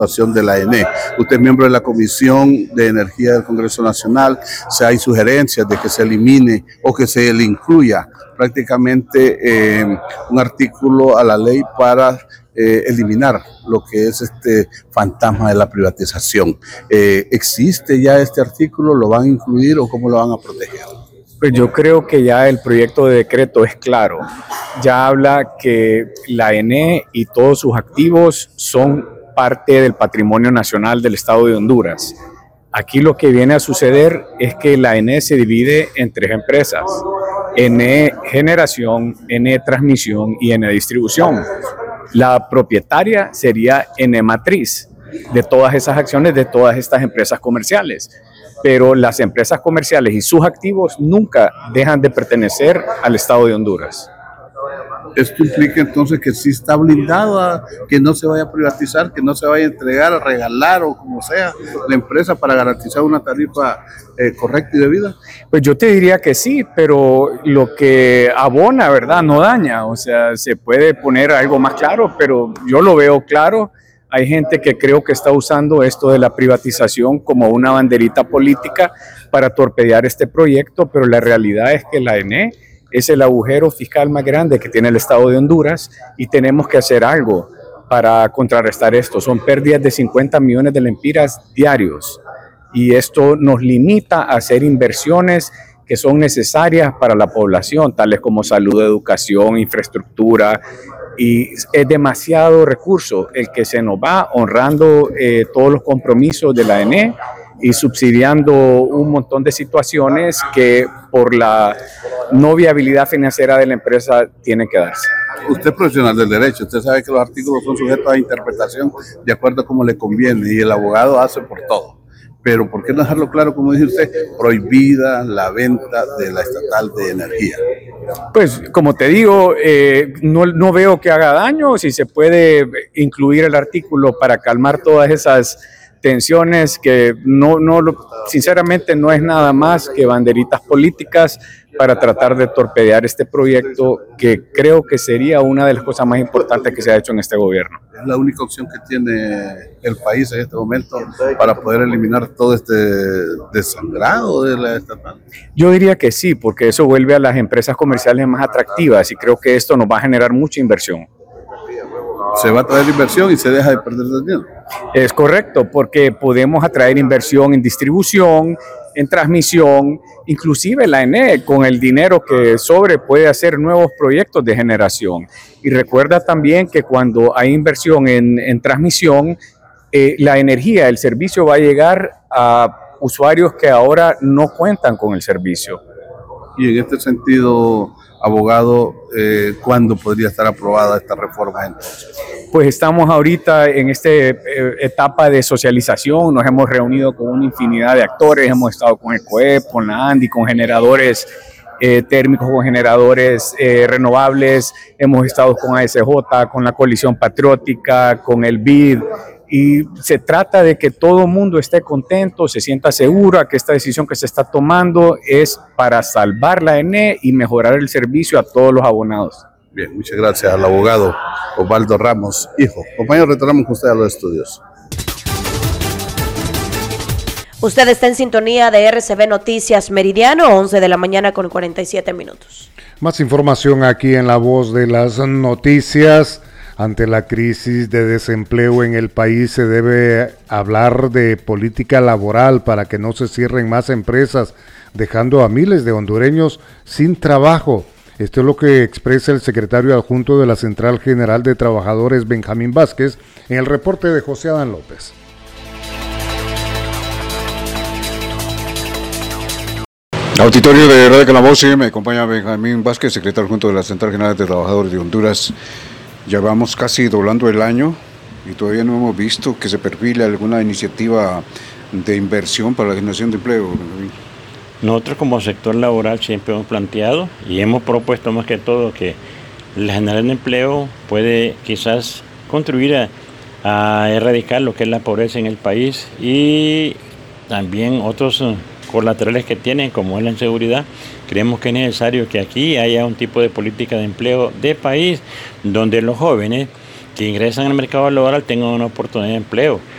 actuación de la ENE. Usted es miembro de la Comisión de Energía del Congreso Nacional. Hay sugerencias de que se elimine o que se le incluya prácticamente un artículo a la ley para eliminar lo que es este fantasma de la privatización. ¿Existe ya este artículo? ¿Lo van a incluir o cómo lo van a proteger? Pues yo creo que ya el proyecto de decreto es claro. Ya habla que la ENE y todos sus activos son parte del patrimonio nacional del Estado de Honduras. Aquí lo que viene a suceder es que la ENE se divide en tres empresas: ENE Generación, ENE Transmisión y ENE Distribución. La propietaria sería ENE Matriz de todas esas acciones de todas estas empresas comerciales. Pero las empresas comerciales y sus activos nunca dejan de pertenecer al Estado de Honduras. Esto implica entonces que sí está blindado a que no se vaya a privatizar, que no se vaya a entregar, a regalar o como sea la empresa para garantizar una tarifa correcta y debida. Pues yo te diría que sí, pero lo que abona, ¿verdad?, no daña. O sea, se puede poner algo más claro, pero yo lo veo claro. Hay gente que creo que está usando esto de la privatización como una banderita política para torpedear este proyecto, pero la realidad es que la ENE es el agujero fiscal más grande que tiene el Estado de Honduras y tenemos que hacer algo para contrarrestar esto. Son pérdidas de 50 millones de lempiras diarios y esto nos limita a hacer inversiones que son necesarias para la población, tales como salud, educación, infraestructura, y es demasiado recurso el que se nos va honrando todos los compromisos de la ENE y subsidiando un montón de situaciones que por la no viabilidad financiera de la empresa tienen que darse. Usted es profesional del derecho, usted sabe que los artículos son sujetos a interpretación de acuerdo a cómo le conviene y el abogado hace por todo. Pero ¿por qué no dejarlo claro, como dice usted, prohibida la venta de la estatal de energía? Pues como te digo, no veo que haga daño. Si se puede incluir el artículo para calmar todas esas tensiones que sinceramente no es nada más que banderitas políticas para tratar de torpedear este proyecto que creo que sería una de las cosas más importantes que se ha hecho en este gobierno. Es la única opción que tiene el país en este momento para poder eliminar todo este desangrado de la estatal. Yo diría que sí, porque eso vuelve a las empresas comerciales más atractivas y creo que esto nos va a generar mucha inversión. Se va a traer inversión y se deja de perder dinero. Es correcto, porque podemos atraer inversión en distribución, en transmisión, inclusive la ENE con el dinero que sobre puede hacer nuevos proyectos de generación. Y recuerda también que cuando hay inversión en transmisión, la energía, el servicio va a llegar a usuarios que ahora no cuentan con el servicio. Y en este sentido, abogado, ¿cuándo podría estar aprobada esta reforma entonces? Pues estamos ahorita en esta etapa de socialización, nos hemos reunido con una infinidad de actores, hemos estado con el COEP, con la ANDI, con generadores térmicos, con generadores renovables, hemos estado con ASJ, con la Coalición Patriótica, con el BID, y se trata de que todo el mundo esté contento, se sienta seguro que esta decisión que se está tomando es para salvar la ENE y mejorar el servicio a todos los abonados. Bien, muchas gracias al abogado Osvaldo Ramos, hijo. Compañero, retornamos con usted a los estudios. Usted está en sintonía de RCB Noticias Meridiano, 11 de la mañana con 47 minutos. Más información aquí en La Voz de las Noticias. Ante la crisis de desempleo en el país se debe hablar de política laboral para que no se cierren más empresas, dejando a miles de hondureños sin trabajo. Esto es lo que expresa el secretario adjunto de la Central General de Trabajadores, Benjamín Vázquez, en el reporte de José Adán López. Auditorio de Radio Calabozo, me acompaña Benjamín Vázquez, secretario adjunto de la Central General de Trabajadores de Honduras. Ya vamos casi doblando el año y todavía no hemos visto que se perfile alguna iniciativa de inversión para la generación de empleo. Nosotros como sector laboral siempre hemos planteado y hemos propuesto más que todo que la generación de empleo puede quizás contribuir a erradicar lo que es la pobreza en el país y también otros colaterales que tienen, como es la inseguridad. Creemos que es necesario que aquí haya un tipo de política de empleo de país donde los jóvenes que ingresan al mercado laboral tengan una oportunidad de empleo.